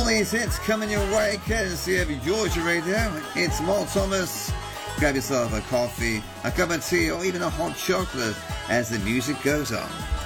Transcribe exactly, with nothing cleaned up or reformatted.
All these hits coming your way, courtesy of Georgia Radio. It's Mal Thomas. Grab yourself a coffee, a cup of tea, or even a hot chocolate as the music goes on.